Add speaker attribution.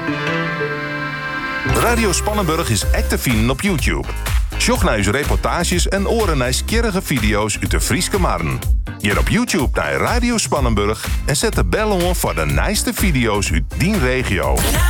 Speaker 1: Radio Spannenburg is echt te vinden op YouTube. Sjoch naar uw reportages en oren naar skierrige video's uit de Frieske Marn. Hier op YouTube naar Radio Spannenburg en zet de bel on voor de nijste video's uit die regio.